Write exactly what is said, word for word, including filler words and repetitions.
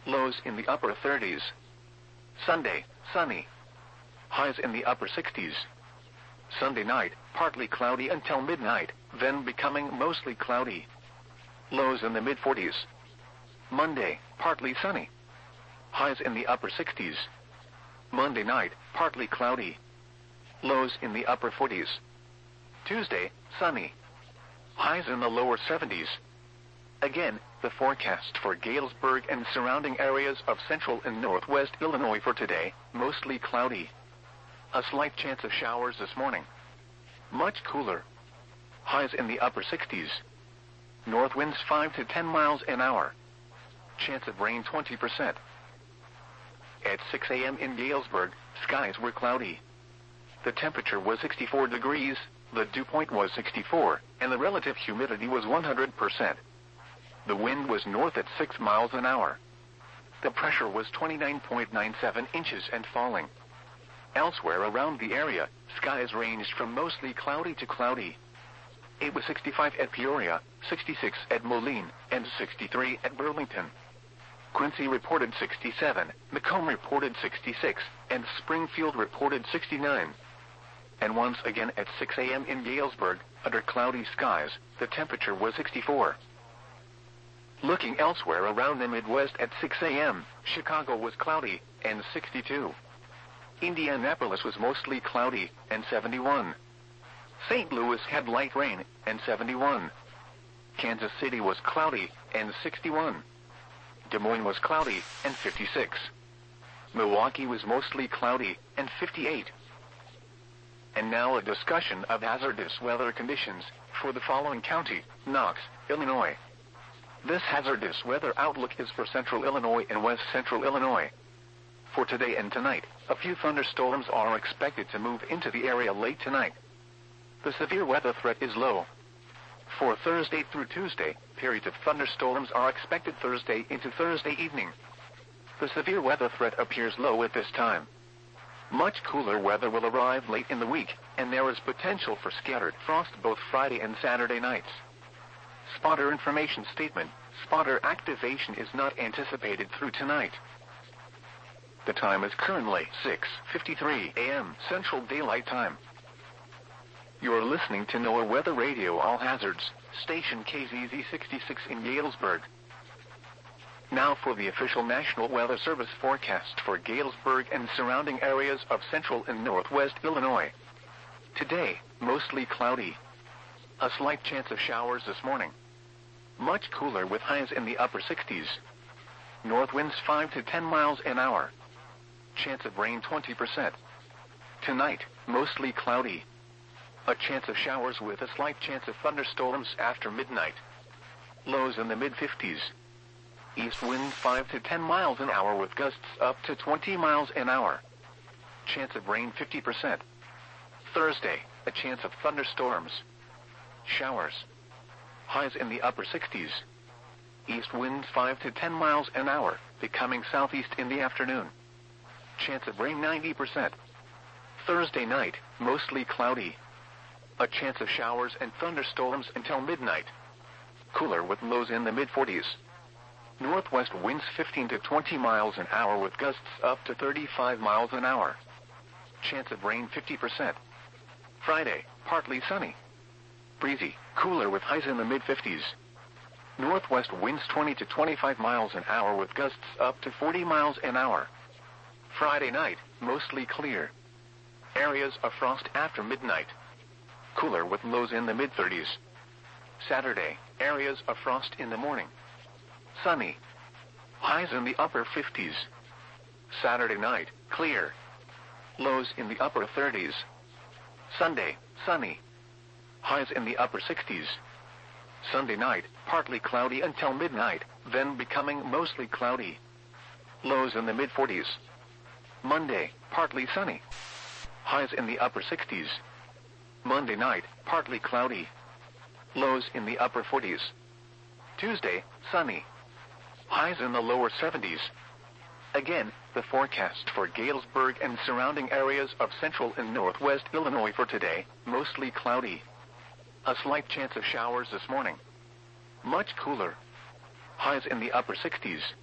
Lows in the upper thirties. Sunday, sunny. Highs in the upper sixties. Sunday night, partly cloudy until midnight, then becoming mostly cloudy. Lows in the mid forties. Monday, partly sunny. Highs in the upper sixties. Monday night, partly cloudy. Lows in the upper forties. Tuesday, sunny. Highs in the lower seventies. Again, the forecast for Galesburg and surrounding areas of central and northwest Illinois for today, mostly cloudy. A slight chance of showers this morning. Much cooler. Highs in the upper sixties. North winds five to ten miles an hour. Chance of rain twenty percent. At six a m in Galesburg, skies were cloudy. The temperature was sixty-four degrees, the dew point was sixty-four, and the relative humidity was one hundred percent. The wind was north at six miles an hour. The pressure was twenty-nine point nine seven inches and falling. Elsewhere around the area, skies ranged from mostly cloudy to cloudy. It was sixty-five at Peoria, sixty-six at Moline, and sixty-three at Burlington. Quincy reported sixty-seven, Macomb reported sixty-six, and Springfield reported sixty-nine. And once again at six a m in Galesburg, under cloudy skies, the temperature was sixty-four. Looking elsewhere around the Midwest at six a m, Chicago was cloudy, and sixty-two. Indianapolis was mostly cloudy, and seventy-one. Saint Louis had light rain, and seventy-one. Kansas City was cloudy, and sixty-one. Des Moines was cloudy, and fifty-six. Milwaukee was mostly cloudy, and fifty-eight. And now a discussion of hazardous weather conditions for the following county, Knox, Illinois. This hazardous weather outlook is for central Illinois and west central Illinois. For today and tonight, a few thunderstorms are expected to move into the area late tonight. The severe weather threat is low. For Thursday through Tuesday, periods of thunderstorms are expected Thursday into Thursday evening. The severe weather threat appears low at this time. Much cooler weather will arrive late in the week, and there is potential for scattered frost both Friday and Saturday nights. Spotter information statement. Spotter activation is not anticipated through tonight. The time is currently six fifty-three a m Central Daylight Time. You are listening to NOAA Weather Radio All Hazards, station K Z Z sixty-six in Galesburg. Now for the official National Weather Service forecast for Galesburg and surrounding areas of central and northwest Illinois. Today, mostly cloudy. A slight chance of showers this morning. Much cooler with highs in the upper sixties. North winds five to ten miles an hour. Chance of rain twenty percent. Tonight, mostly cloudy. A chance of showers with a slight chance of thunderstorms after midnight. Lows in the mid fifties. East wind five to ten miles an hour with gusts up to twenty miles an hour. Chance of rain fifty percent. Thursday, a chance of thunderstorms. Showers. Highs in the upper sixties. East winds five to ten miles an hour, becoming southeast in the afternoon. Chance of rain ninety percent. Thursday night, mostly cloudy. A chance of showers and thunderstorms until midnight. Cooler with lows in the mid forties. Northwest winds fifteen to twenty miles an hour with gusts up to thirty-five miles an hour. Chance of rain fifty percent. Friday, partly sunny. Breezy, cooler with highs in the mid fifties. Northwest winds twenty to twenty-five miles an hour with gusts up to forty miles an hour. Friday night, mostly clear. Areas of frost after midnight. Cooler with lows in the mid thirties. Saturday, areas of frost in the morning. Sunny. Highs in the upper fifties. Saturday night, clear. Lows in the upper thirties. Sunday, sunny. Highs in the upper sixties. Sunday night, partly cloudy until midnight, then becoming mostly cloudy. Lows in the mid forties. Monday, partly sunny. Highs in the upper sixties. Monday night, partly cloudy. Lows in the upper forties. Tuesday, sunny. Highs in the lower seventies. Again, the forecast for Galesburg and surrounding areas of central and northwest Illinois for today, mostly cloudy. A slight chance of showers this morning. Much cooler. Highs in the upper sixties.